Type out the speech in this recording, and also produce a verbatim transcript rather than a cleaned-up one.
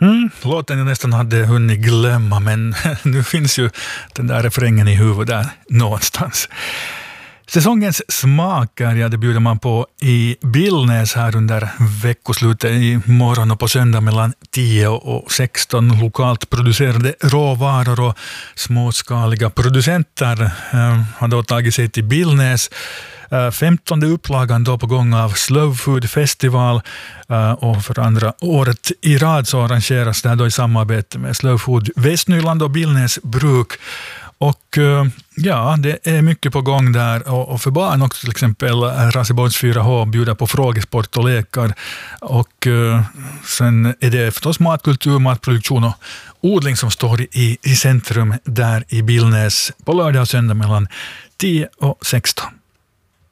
Mm, låten jag nästan hade hunnit glömma, men nu finns ju den där refrängen i huvudet där någonstans. Säsongens smaker, ja, det bjuder man på i Billnäs här under veckoslutet i morgon och på söndag mellan tio och sexton. Lokalt producerade råvaror och småskaliga producenter eh, har då tagit sig till Billnäs. Uh, femtonde upplagan då på gång av Slow Food Festival uh, och för andra året i rad så arrangeras det här då i samarbete med Slow Food Västnyland och Billnäs bruk. Och uh, ja, det är mycket på gång där, och, och för barn också till exempel Raseborgs fyra H bjuder på frågesport och lekar, och uh, sen är det förstås matkultur, matproduktion och odling som står i, i centrum där i Billnäs på lördag och söndag mellan tio och sexton.